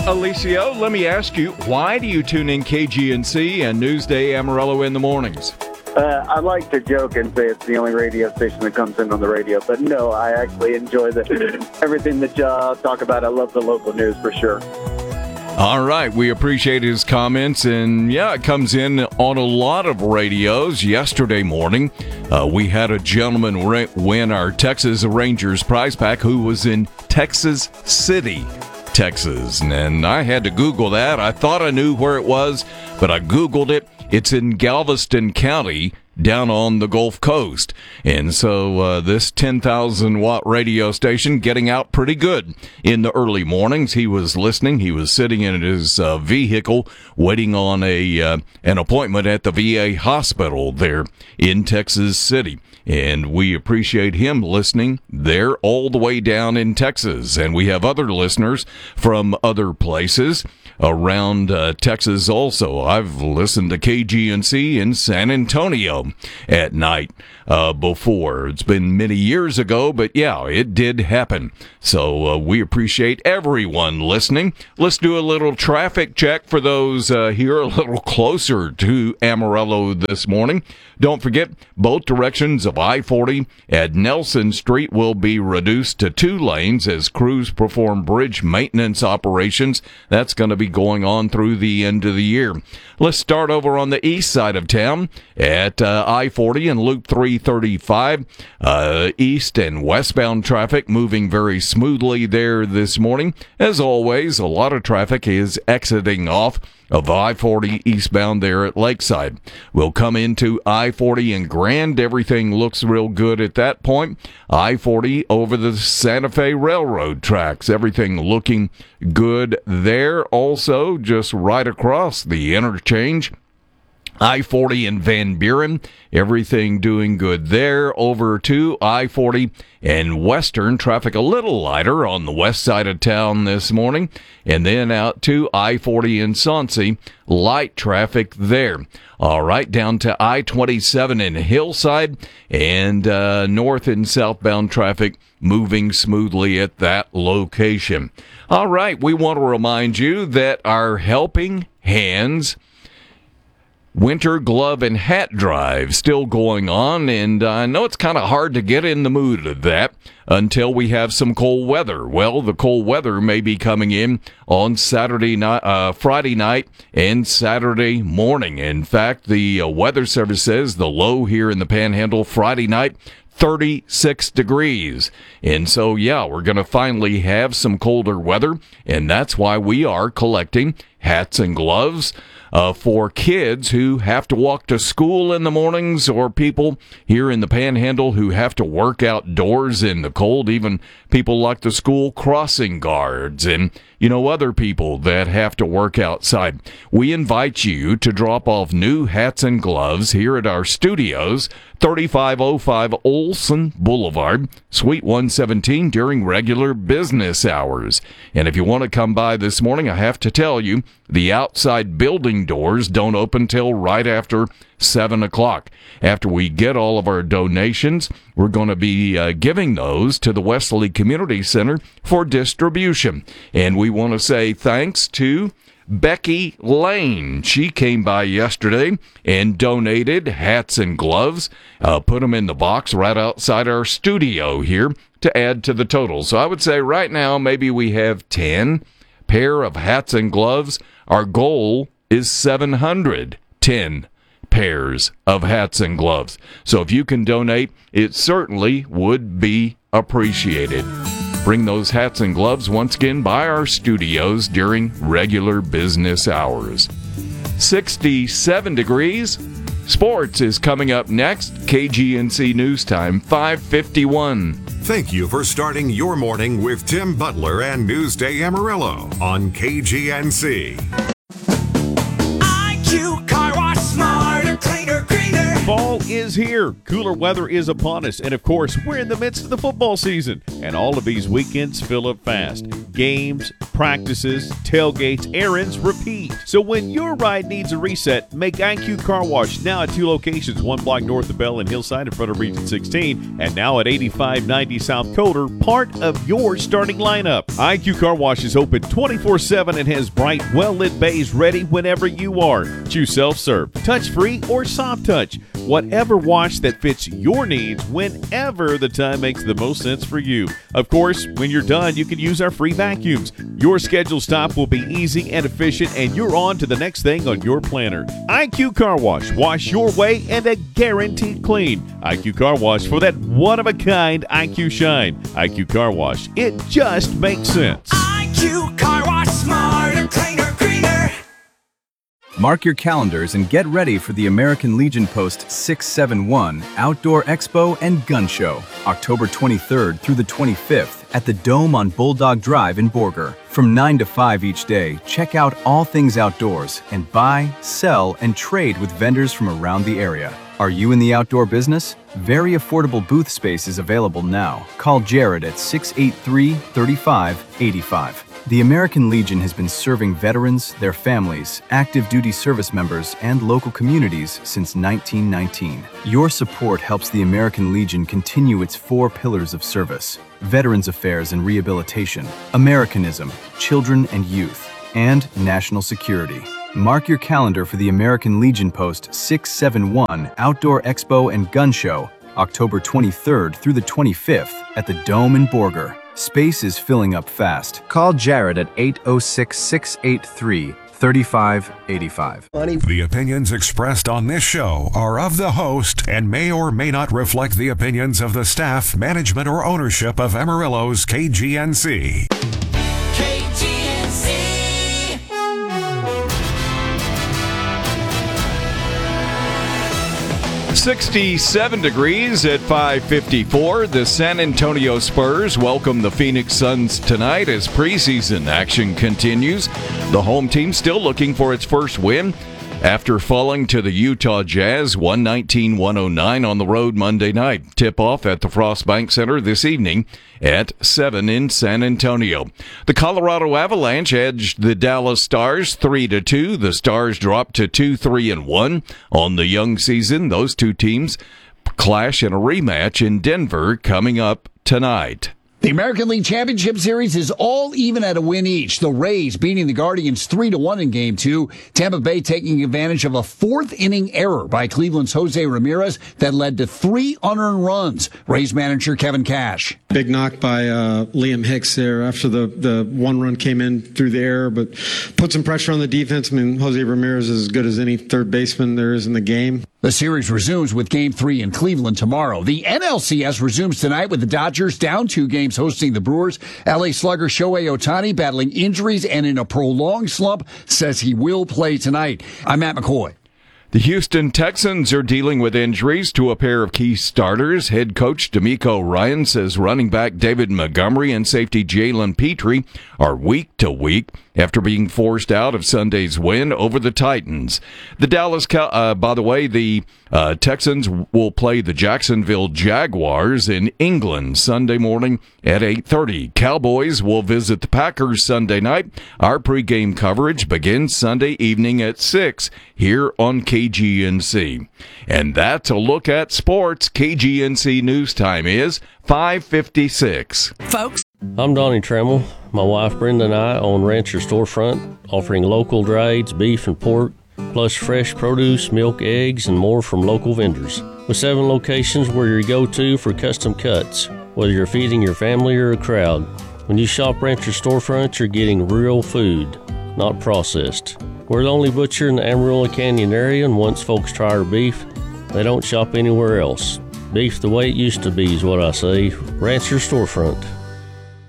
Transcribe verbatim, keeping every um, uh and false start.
Alicio, let me ask you, why do you tune in K G N C and Newsday Amarillo in the mornings? Uh, I like to joke and say it's the only radio station that comes in on the radio, but no, I actually enjoy the, everything that y'all talk about. I love the local news for sure. All right, we appreciate his comments, and yeah, it comes in on a lot of radios. Yesterday morning, uh, we had a gentleman re- win our Texas Rangers prize pack who was in Texas City, Texas, and I had to Google that. I thought I knew where it was, but I Googled it. It's in Galveston County, down on the Gulf Coast. And so uh, this ten thousand watt radio station getting out pretty good in the early mornings. He was listening. He was sitting in his uh, vehicle waiting on a uh, an appointment at the V A hospital there in Texas City. And we appreciate him listening there all the way down in Texas. And we have other listeners from other places around uh, Texas also. I've listened to K G N C in San Antonio at night uh, before. It's been many years ago, but yeah, it did happen. So uh, we appreciate everyone listening. Let's do a little traffic check for those uh, here a little closer to Amarillo this morning. Don't forget, both directions of I forty at Nelson Street will be reduced to two lanes as crews perform bridge maintenance operations. That's going to be going on through the end of the year. Let's start over on the east side of town at uh, I forty and Loop three thirty-five. Uh, east and westbound traffic moving very smoothly there this morning. As always, a lot of traffic is exiting off of I forty eastbound there at Lakeside. We'll come into I forty and Grand. Everything looks real good at that point. I forty over the Santa Fe Railroad tracks. Everything looking good there. Also, just right across the interchange, I forty and Van Buren, everything doing good there. Over to I forty and Western, traffic a little lighter on the west side of town this morning. And then out to I forty and Soncy, light traffic there. All right, down to I twenty-seven in Hillside, and uh, north and southbound traffic moving smoothly at that location. All right, we want to remind you that our Helping Hands Winter Glove and Hat Drive still going on, and I know it's kind of hard to get in the mood of that until we have some cold weather. Well, the cold weather may be coming in on Saturday night, uh, Friday night, and Saturday morning. In fact, the uh, Weather Service says the low here in the Panhandle Friday night, thirty-six degrees. And so, yeah, we're going to finally have some colder weather, and that's why we are collecting hats and gloves uh, for kids who have to walk to school in the mornings, or people here in the Panhandle who have to work outdoors in the cold, even people like the school crossing guards and, you know, other people that have to work outside. We invite you to drop off new hats and gloves here at our studios, thirty-five oh five Olson Boulevard, Suite one seventeen, during regular business hours. And if you want to come by this morning, I have to tell you, the outside building doors don't open till right after seven o'clock. After we get all of our donations, we're going to be uh, giving those to the Wesley Community Center for distribution. And we want to say thanks to Becky Lane. She came by yesterday and donated hats and gloves, uh, put them in the box right outside our studio here to add to the total. So I would say right now maybe we have ten pair of hats and gloves. Our goal is seven hundred ten pairs of hats and gloves. So if you can donate, it certainly would be appreciated. Bring those hats and gloves once again by our studios during regular business hours. sixty-seven degrees. Sports is coming up next. K G N C News Time, five fifty-one. Thank you for starting your morning with Tim Butler and Newsday Amarillo on K G N C. I Q Car Wash, smarter, cleaner, greener. Fall is here. Cooler weather is upon us, and of course, we're in the midst of the football season, and all of these weekends fill up fast. Games, practices, tailgates, errands, repeat. So when your ride needs a reset, make I Q Car Wash now at two locations, one block north of Bell and Hillside in front of Region sixteen, and now at eighty-five ninety South Coder, part of your starting lineup. I Q Car Wash is open twenty-four seven and has bright, well-lit bays ready whenever you are. Choose self-serve, touch-free, or soft touch. Whatever wash that fits your needs whenever the time makes the most sense for you. Of course, when you're done, you can use our free vacuums. Your scheduled stop will be easy and efficient, and you're on to the next thing on your planner. I Q Car Wash. Wash your way and a guaranteed clean. I Q Car Wash for that one-of-a-kind I Q shine. I Q Car Wash. It just makes sense. I Q Car Wash, smarter, cleaner, greener. Mark your calendars and get ready for the American Legion Post six seven one Outdoor Expo and Gun Show, October twenty-third through the twenty-fifth at the Dome on Bulldog Drive in Borger. From nine to five each day, check out all things outdoors and buy, sell, and trade with vendors from around the area. Are you in the outdoor business? Very affordable booth space is available now. Call Jared at six eight three, three five eight five. The American Legion has been serving veterans, their families, active duty service members, and local communities since nineteen nineteen. Your support helps the American Legion continue its four pillars of service: Veterans Affairs and Rehabilitation, Americanism, Children and Youth, and National Security. Mark your calendar for the American Legion Post six seven one Outdoor Expo and Gun Show, October twenty-third through the twenty-fifth at the Dome in Borger. Space is filling up fast. Call Jared at eight oh six, six eight three, three five eight five. The opinions expressed on this show are of the host and may or may not reflect the opinions of the staff, management, or ownership of Amarillo's K G N C. K G N C. sixty-seven degrees at five fifty-four. The San Antonio Spurs welcome the Phoenix Suns tonight as preseason action continues. The home team still looking for its first win after falling to the Utah Jazz one nineteen to one oh nine on the road Monday night. Tip-off at the Frost Bank Center this evening at seven in San Antonio. The Colorado Avalanche edged the Dallas Stars three to two. The Stars dropped to two three and one on the young season. Those two teams clash in a rematch in Denver coming up tonight. The American League Championship Series is all even at a win each. The Rays beating the Guardians three to one in Game two. Tampa Bay taking advantage of a fourth-inning error by Cleveland's Jose Ramirez that led to three unearned runs. Rays manager Kevin Cash. Big knock by uh, Liam Hicks there after the, the one run came in through the air, but put some pressure on the defense. I mean, Jose Ramirez is as good as any third baseman there is in the game. The series resumes with Game three in Cleveland tomorrow. The N L C S resumes tonight with the Dodgers down two games hosting the Brewers. L A slugger Shohei Ohtani, battling injuries and in a prolonged slump, says he will play tonight. I'm Matt McCoy. The Houston Texans are dealing with injuries to a pair of key starters. Head coach D'Amico Ryan says running back David Montgomery and safety Jalen Petrie are week to week after being forced out of Sunday's win over the Titans. The Dallas, uh, by the way, the uh, Texans will play the Jacksonville Jaguars in England Sunday morning at eight thirty. Cowboys will visit the Packers Sunday night. Our pregame coverage begins Sunday evening at six here on K G N C. And that's a look at sports. K G N C News Time is five fifty-six. Folks, I'm Donnie Trammell. My wife Brenda and I own Rancher Storefront, offering local trades, beef and pork, plus fresh produce, milk, eggs, and more from local vendors. With seven locations, we're your go-to for custom cuts, whether you're feeding your family or a crowd. When you shop Rancher Storefront, you're getting real food, not processed. We're the only butcher in the Amarillo Canyon area, and once folks try our beef, they don't shop anywhere else. Beef the way it used to be is what I say. Rancher Storefront.